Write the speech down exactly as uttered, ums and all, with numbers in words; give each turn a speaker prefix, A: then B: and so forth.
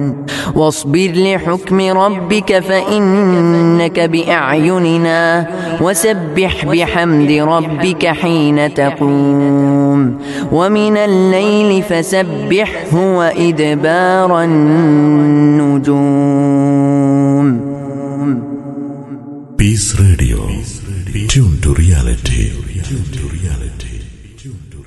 A: واصبر لحكم ربك فإنك بأعيننا وسبح بحمد ربك حين تقوم ومن الليل فسبحه وإدبار النجوم.
B: Peace Radio. Tune to reality. Tune to reality.